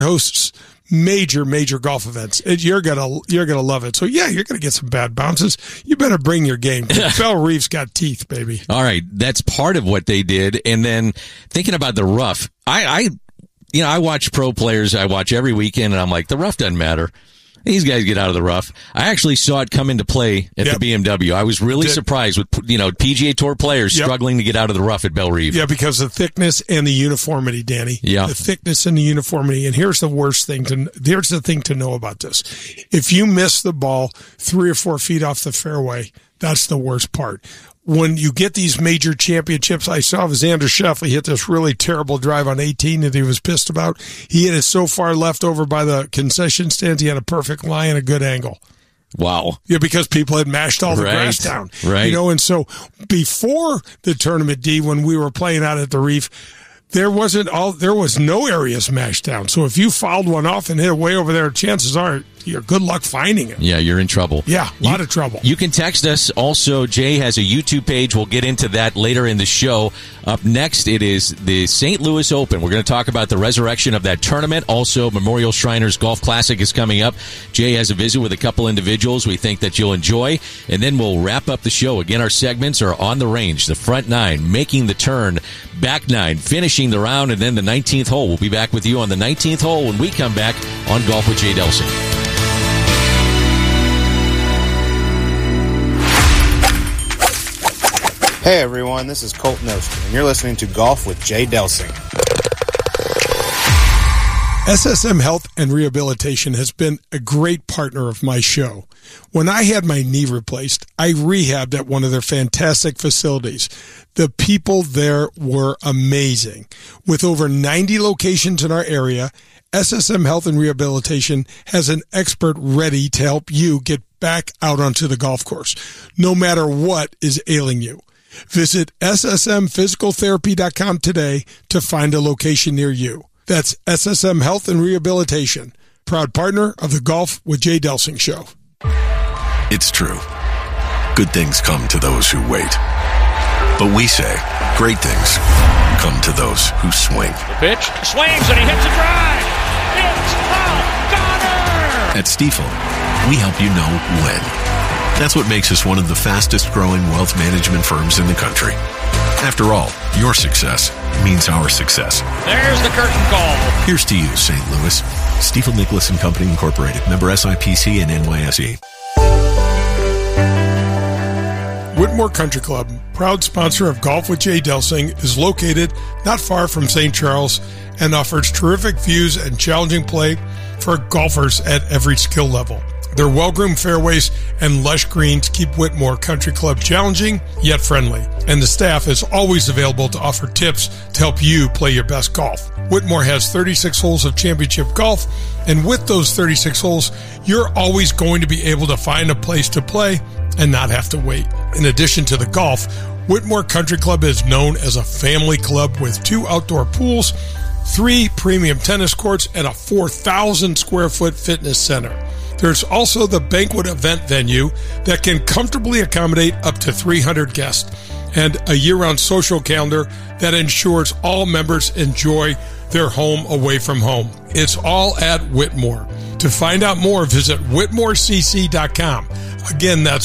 hosts major golf events. You're gonna love it. So yeah, you're gonna get some bad bounces. You better bring your game. Bell Reef's got teeth, baby. All right, that's part of what they did. And then thinking about the rough, I watch pro players. I watch every weekend, and I'm like, the rough doesn't matter. These guys get out of the rough. I actually saw it come into play at the BMW. I was really surprised with, PGA Tour players struggling to get out of the rough at Belle Reve. Yeah, because of the thickness and the uniformity, Danny. Yeah. The thickness and the uniformity. And here's the thing to know about this. If you miss the ball 3 or 4 feet off the fairway, that's the worst part. When you get these major championships, I saw Xander Schauffele hit this really terrible drive on 18 that he was pissed about. He hit it so far left over by the concession stands, he had a perfect lie and a good angle. Wow. Yeah, because people had mashed all the grass down. Right. And so before the tournament, D, when we were playing out at the Reef, there was no area smashed down. So if you fouled one off and hit it way over there, chances are you're good luck finding it. Yeah, you're in trouble. Yeah, a lot of trouble. You can text us. Also, Jay has a YouTube page. We'll get into that later in the show. Up next, it is the St. Louis Open. We're going to talk about the resurrection of that tournament. Also, Memorial Shriners Golf Classic is coming up. Jay has a visit with a couple individuals we think that you'll enjoy. And then we'll wrap up the show. Again, our segments are On the Range, the front 9, making the turn, back 9, finishing the round, and then the 19th hole. We'll be back with you on the 19th hole when we come back on Golf with Jay Delsing. Hey everyone, this is Colt Nostra, and you're listening to Golf with Jay Delsing. SSM Health and Rehabilitation has been a great partner of my show. When I had my knee replaced, I rehabbed at one of their fantastic facilities. The people there were amazing. With over 90 locations in our area, SSM Health and Rehabilitation has an expert ready to help you get back out onto the golf course, no matter what is ailing you. Visit ssmphysicaltherapy.com today to find a location near you. That's SSM Health and Rehabilitation, proud partner of the Golf with Jay Delsing show. It's true. Good things come to those who wait. But we say great things come to those who swing. The pitch swings and he hits a drive. It's a goner! At Stifel, we help you know when. That's what makes us one of the fastest growing wealth management firms in the country. After all, your success means our success. There's the curtain call. Here's to you, St. Louis. Stifel Nicholas and Company Incorporated. Member SIPC and NYSE. Whitmore Country Club, proud sponsor of Golf with Jay Delsing, is located not far from St. Charles and offers terrific views and challenging play for golfers at every skill level. Their well-groomed fairways and lush greens keep Whitmore Country Club challenging yet friendly, and the staff is always available to offer tips to help you play your best golf. Whitmore has 36 holes of championship golf, and with those 36 holes, you're always going to be able to find a place to play and not have to wait. In addition to the golf, Whitmore Country Club is known as a family club with 2 outdoor pools, 3 premium tennis courts, and a 4,000 square foot fitness center. There's also the banquet event venue that can comfortably accommodate up to 300 guests, and a year-round social calendar that ensures all members enjoy their home away from home. It's all at Whitmore. To find out more, visit WhitmoreCC.com. Again, that's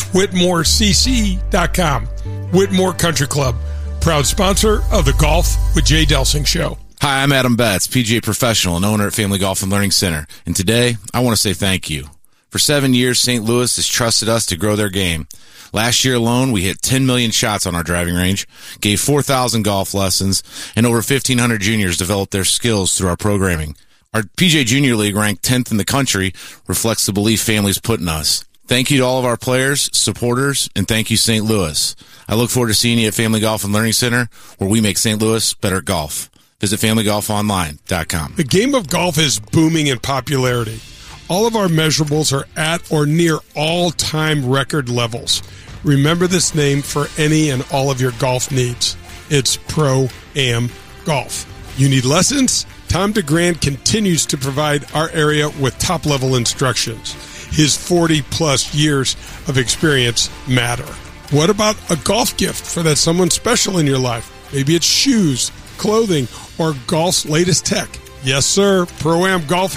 WhitmoreCC.com. Whitmore Country Club, proud sponsor of the Golf with Jay Delsing show. Hi, I'm Adam Betts, PGA professional and owner at Family Golf and Learning Center. And today, I want to say thank you. For 7 years, St. Louis has trusted us to grow their game. Last year alone, we hit 10 million shots on our driving range, gave 4,000 golf lessons, and over 1,500 juniors developed their skills through our programming. Our PGA Junior League, ranked 10th in the country, reflects the belief families put in us. Thank you to all of our players, supporters, and thank you, St. Louis. I look forward to seeing you at Family Golf and Learning Center, where we make St. Louis better at golf. Visit FamilyGolfOnline.com. The game of golf is booming in popularity. All of our measurables are at or near all-time record levels. Remember this name for any and all of your golf needs. It's Pro-Am Golf. You need lessons? Tom DeGrand continues to provide our area with top-level instructions. His 40-plus years of experience matter. What about a golf gift for that someone special in your life? Maybe it's shoes, clothing, or golf's latest tech. Yes, sir. Pro-Am Golf